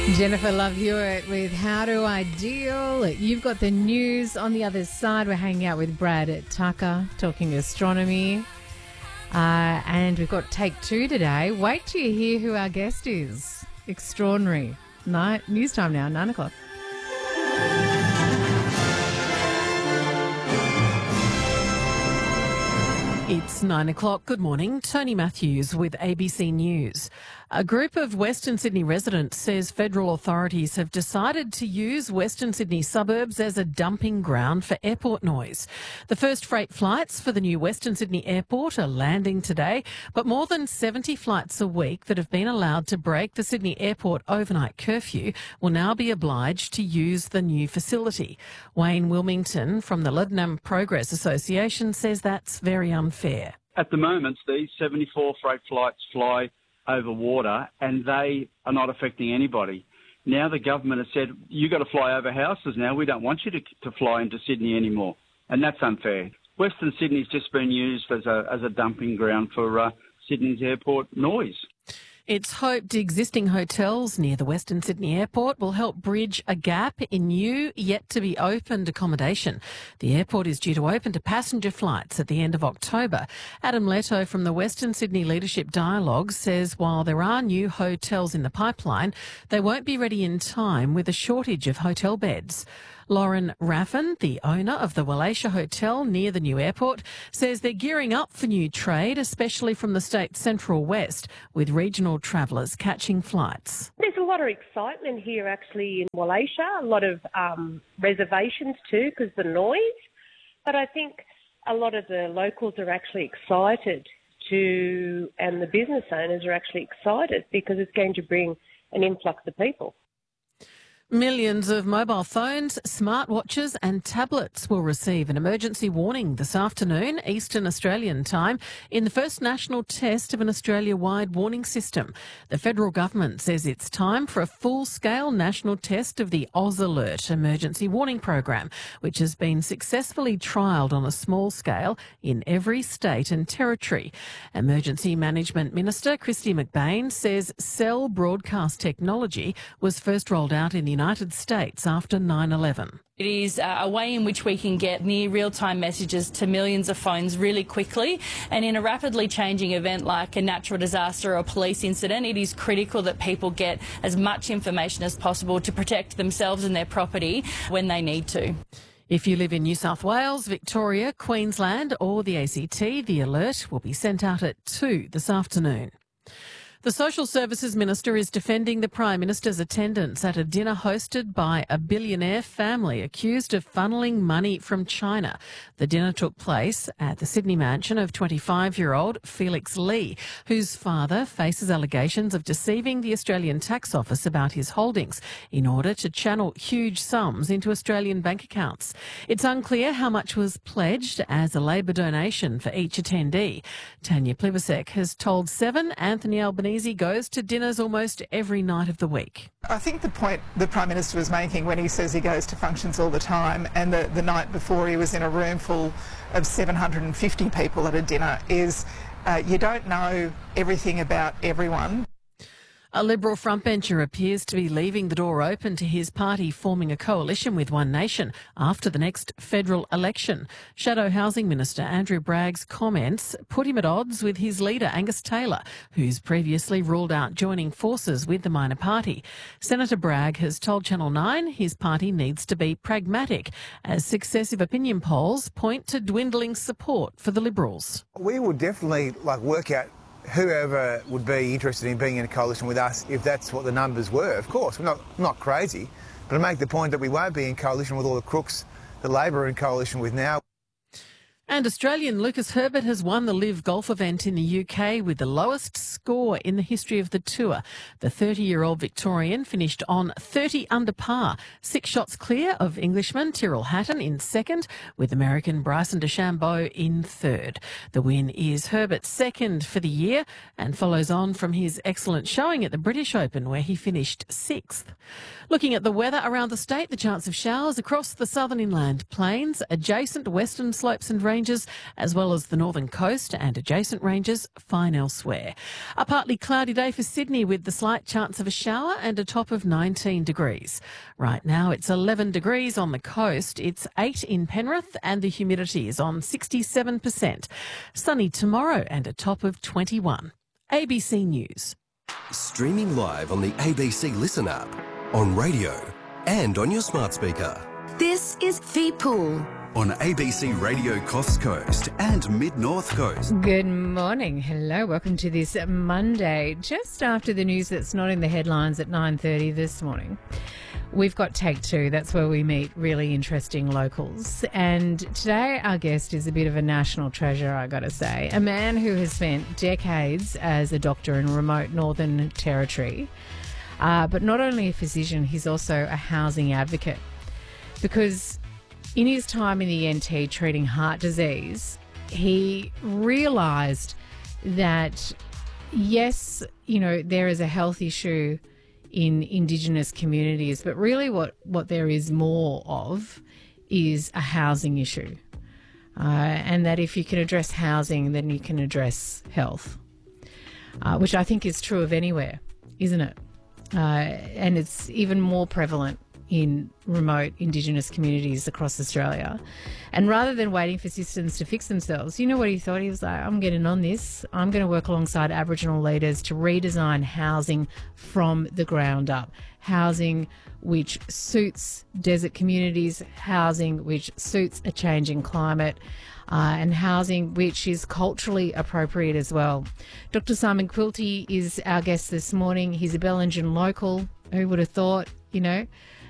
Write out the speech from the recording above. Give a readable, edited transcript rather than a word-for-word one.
Jennifer Love Hewitt with How Do I Deal? You've got the news on the other side. We're hanging out with Brad Tucker, talking astronomy. And we've got Take Two today. Wait till you hear who our guest is. Extraordinary. News time now, 9 o'clock. It's 9 o'clock. Good morning. Tony Matthews with ABC News. A group of Western Sydney residents says federal authorities have decided to use Western Sydney suburbs as a dumping ground for airport noise. The first freight flights for the new Western Sydney airport are landing today, but more than 70 flights a week that have been allowed to break the Sydney airport overnight curfew will now be obliged to use the new facility. Wayne Wilmington from the Lebanon Progress Association says that's very unfair. At the moment, these 74 freight flights fly over water and they are not affecting anybody. Now the government has said, you've got to fly over houses now. We don't want you to fly into Sydney anymore. And that's unfair. Western Sydney's just been used as a dumping ground for Sydney's airport noise. It's hoped existing hotels near the Western Sydney Airport will help bridge a gap in new, yet-to-be-opened accommodation. The airport is due to open to passenger flights at the end of October. Adam Leto from the Western Sydney Leadership Dialogue says while there are new hotels in the pipeline, they won't be ready in time with a shortage of hotel beds. Lauren Raffin, the owner of the Wallacia Hotel near the new airport, says they're gearing up for new trade, especially from the state's central west, with regional travellers catching flights. There's a lot of excitement here actually in Wallacia, a lot of reservations too because of the noise. But I think a lot of the locals are actually excited and the business owners are actually excited because it's going to bring an influx of people. Millions of mobile phones, smartwatches and tablets will receive an emergency warning this afternoon, Eastern Australian time, in the first national test of an Australia-wide warning system. The federal government says it's time for a full-scale national test of the Oz Alert emergency warning program, which has been successfully trialled on a small scale in every state and territory. Emergency Management Minister Kristy McBain says cell broadcast technology was first rolled out in the United States after 9/11. It is a way in which we can get near real-time messages to millions of phones really quickly. And in a rapidly changing event like a natural disaster or a police incident, it is critical that people get as much information as possible to protect themselves and their property when they need to. If you live in New South Wales, Victoria, Queensland or the ACT, the alert will be sent out at 2 this afternoon. The Social Services Minister is defending the Prime Minister's attendance at a dinner hosted by a billionaire family accused of funneling money from China. The dinner took place at the Sydney mansion of 25-year-old Felix Lee, whose father faces allegations of deceiving the Australian Tax Office about his holdings in order to channel huge sums into Australian bank accounts. It's unclear how much was pledged as a Labor donation for each attendee. Tanya Plibersek has told Seven Anthony Albanese goes to dinners almost every night of the week. I think the point the Prime Minister was making when he says he goes to functions all the time and the night before he was in a room full of 750 people at a dinner is you don't know everything about everyone. A Liberal frontbencher appears to be leaving the door open to his party forming a coalition with One Nation after the next federal election. Shadow Housing Minister Andrew Bragg's comments put him at odds with his leader Angus Taylor, who's previously ruled out joining forces with the minor party. Senator Bragg has told Channel 9 his party needs to be pragmatic as successive opinion polls point to dwindling support for the Liberals. We will definitely work out whoever would be interested in being in a coalition with us, if that's what the numbers were. Of course, we're not crazy, but I make the point that we won't be in coalition with all the crooks that Labor are in coalition with now. And Australian Lucas Herbert has won the Live golf event in the UK with the lowest score in the history of the tour. The 30-year-old Victorian finished on 30 under par, 6 shots clear of Englishman Tyrrell Hatton in second, with American Bryson DeChambeau in third. The win is Herbert's second for the year and follows on from his excellent showing at the British Open, where he finished 6th. Looking at the weather around the state, the chance of showers across the southern inland plains, adjacent western slopes and ranges ranges, as well as the northern coast and adjacent ranges, fine elsewhere. A partly cloudy day for Sydney with the slight chance of a shower and a top of 19 degrees. Right now it's 11 degrees on the coast, it's 8 in Penrith and the humidity is on 67%. Sunny tomorrow and a top of 21. ABC News. Streaming live on the ABC Listen app, on radio and on your smart speaker. This is Feetpool On ABC Radio Coffs Coast and Mid-North Coast. Good morning. Hello. Welcome to this Monday, just after the news that's not in the headlines at 9:30 this morning. We've got Take Two. That's where we meet really interesting locals. And today our guest is a bit of a national treasure, I got to say. A man who has spent decades as a doctor in remote Northern Territory. But not only a physician, he's also a housing advocate. Because in his time in the NT treating heart disease, he realised that, yes, you know, there is a health issue in Indigenous communities, but really what there is more of is a housing issue. And that if you can address housing, then you can address health, which I think is true of anywhere, isn't it? And it's even more prevalent in remote Indigenous communities across Australia. And rather than waiting for systems to fix themselves, you know what he thought? He was like, I'm getting on this. I'm going to work alongside Aboriginal leaders to redesign housing from the ground up. Housing which suits desert communities, housing which suits a changing climate, and housing which is culturally appropriate as well. Dr. Simon Quilty is our guest this morning. He's a Bellingen local. Who would have thought, you know?